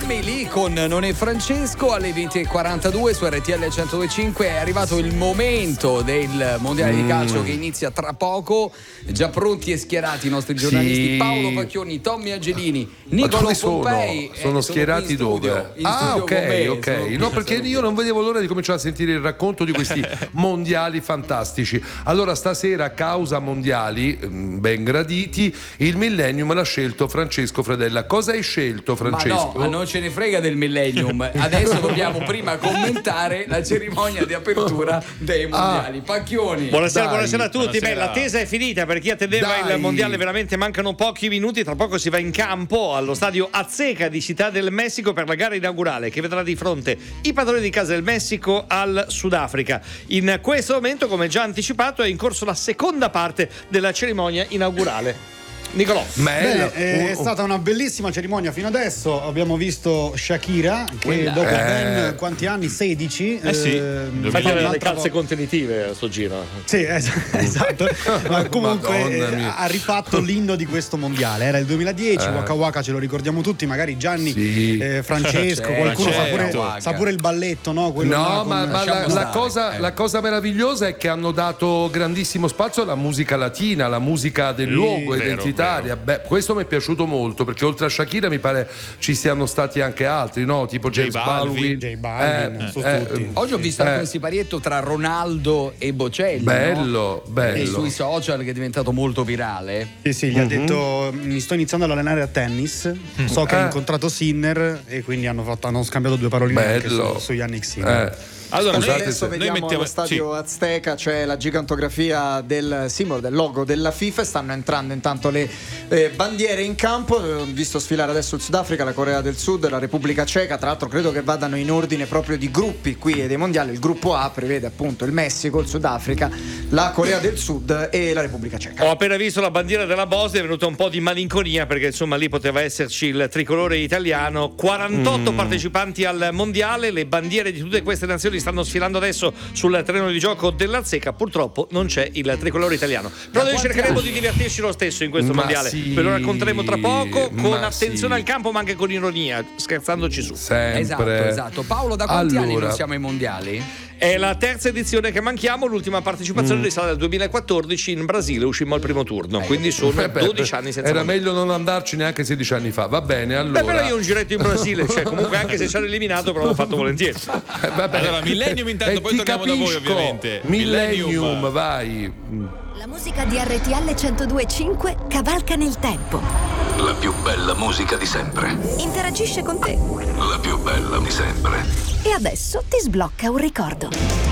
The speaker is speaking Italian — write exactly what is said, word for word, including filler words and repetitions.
Family con Non è Francesco alle venti e quarantadue su R T L centodue e cinque. È arrivato il momento del mondiale mm. di calcio che inizia tra poco. Già pronti e schierati i nostri giornalisti sì. Paolo Pacchioni, Tommy Angelini, Nicolo Pompei. Sono, sono schierati sono dove? Studio, ah ok me, ok no perché io non vedevo l'ora di cominciare a sentire il racconto di questi mondiali fantastici. Allora stasera, a causa mondiali ben graditi, il Millennium l'ha scelto Francesco Fredella. Cosa hai scelto, Francesco? Ma no, ma non ce ne frega del Millennium. Adesso dobbiamo prima commentare la cerimonia di apertura dei mondiali. Ah, Pacchioni. Buonasera, dai. buonasera a tutti. Buonasera. Beh, l'attesa è finita per chi attendeva dai. il mondiale. Veramente mancano pochi minuti. Tra poco si va in campo allo stadio Azteca di Città del Messico per la gara inaugurale che vedrà di fronte i padroni di casa del Messico al Sudafrica. In questo momento, come già anticipato, è in corso la seconda parte della cerimonia inaugurale. Nicolò. Bene, è stata una bellissima cerimonia fino adesso. Abbiamo visto Shakira che Quella. dopo eh. ben quanti anni? sedici Eh sì, eh, fa le calze vo- contenitive a sto giro. Sì, es- esatto. Ma comunque eh, ha rifatto l'inno di questo mondiale. Era il duemiladieci, eh. Waka Waka ce lo ricordiamo tutti, magari Gianni, sì. eh, Francesco, certo, qualcuno certo. Sa, pure, sa pure il balletto, no? Quello no, ma, ma la, la, cosa, eh. la cosa meravigliosa è che hanno dato grandissimo spazio alla musica latina, alla musica del sì, luogo vero, identitaria. Vero. Beh, questo mi è piaciuto molto perché oltre a Shakira mi pare ci siano stati anche altri, no? Tipo James Balvin. J Balvin, eh, eh, eh, oggi ho visto eh. anche un siparietto tra Ronaldo e Bocelli. Bello, no? bello. E sui social che è diventato molto virale. Sì, sì, gli uh-huh. ha detto mi sto iniziando ad allenare a tennis. So che eh. ha incontrato Sinner e quindi hanno, fatto, hanno scambiato due paroline anche su, su Yannick Sinner. Eh. Allora, noi adesso vediamo noi mettiamo, allo stadio sì. Azteca c'è la gigantografia del simbolo, del logo della FIFA. Stanno entrando intanto le eh, bandiere in campo. Ho visto sfilare adesso il Sudafrica, la Corea del Sud, la Repubblica Ceca. Tra l'altro credo che vadano in ordine proprio di gruppi qui dei mondiali. Il gruppo A prevede appunto il Messico, il Sudafrica, la Corea del Sud e la Repubblica Ceca. Ho appena visto la bandiera della Bosnia, è venuta un po' di malinconia perché insomma lì poteva esserci il tricolore italiano. quarantotto mm. partecipanti al mondiale, le bandiere di tutte queste nazioni stanno sfilando adesso sul terreno di gioco della Zecca. Purtroppo non c'è il tricolore italiano, però noi cercheremo anni? di divertirci lo stesso in questo ma mondiale sì, ve lo racconteremo tra poco con attenzione sì. al campo ma anche con ironia, scherzandoci su. Sempre. Esatto, esatto. Paolo, da quanti allora. anni non siamo ai mondiali? È la terza edizione che manchiamo, l'ultima partecipazione mm. risale al duemilaquattordici in Brasile, uscimmo al primo turno, quindi sono eh beh, dodici anni senza era mondiale. Meglio non andarci neanche sedici anni fa, va bene allora. Beh, però io un giretto in Brasile, cioè comunque anche se ci hanno eliminato però l'ho fatto volentieri. Eh, vabbè. Allora Millennium intanto, eh, poi torniamo capisco. da voi ovviamente. Millennium, Millennium, vai. La musica di R T L centodue e cinque cavalca nel tempo. La più bella musica di sempre. Interagisce con te. La più bella di sempre. E adesso ti sblocca un ricordo.